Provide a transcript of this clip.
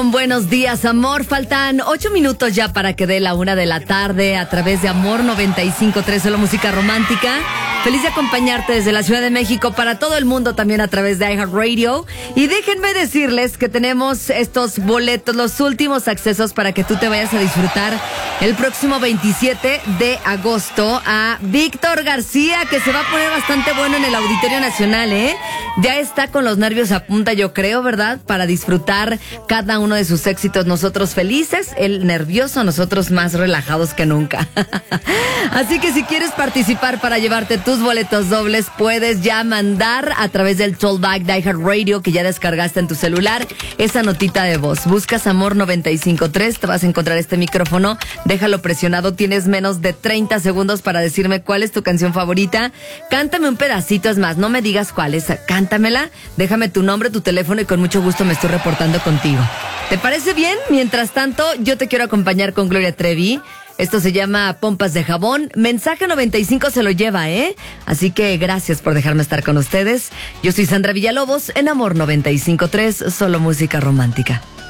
Buenos días, amor. Faltan 8 minutos ya para que dé la 1 de la tarde a través de Amor 95.3, solo música romántica. Feliz de acompañarte desde la Ciudad de México para todo el mundo, también a través de iHeartRadio. Y déjenme decirles que tenemos estos boletos, los últimos accesos para que tú te vayas a disfrutar el próximo 27 de agosto a Víctor García, que se va a poner bastante bueno en el Auditorio Nacional, ¿eh? Ya está con los nervios a punta, yo creo, ¿verdad? Para disfrutar cada uno de sus éxitos. Nosotros felices, él nervioso, nosotros más relajados que nunca. Así que si quieres participar para llevarte tus boletos dobles, puedes ya mandar a través del Tollback de iHeartRadio que ya descargaste en tu celular esa notita de voz. Buscas Amor 95.3, te vas a encontrar este micrófono, déjalo presionado, tienes menos de 30 segundos para decirme cuál es tu canción favorita. Cántame un pedacito, es más, no me digas cuál es, cántamela, déjame tu nombre, tu teléfono y con mucho gusto me estoy reportando contigo. ¿Te parece bien? Mientras tanto, yo te quiero acompañar con Gloria Trevi. Esto se llama Pompas de Jabón. Mensaje 95 se lo lleva, ¿eh? Así que gracias por dejarme estar con ustedes. Yo soy Sandra Villalobos en Amor 95.3, solo música romántica.